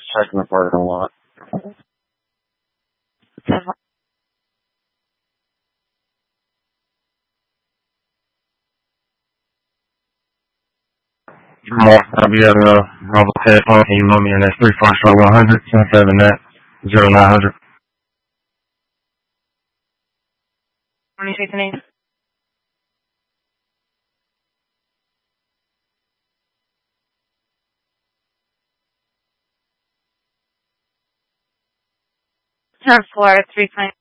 checking the parking lot. I'll be at Mobile Telephone. Can you load me in that 3-4-100, 77 net 0900? Let me take the name. Four 3.